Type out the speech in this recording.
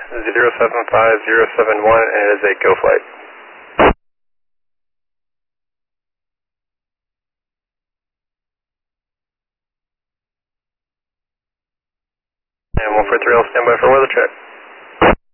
075071, and it is a go flight. And 143, I'll stand by for weather check.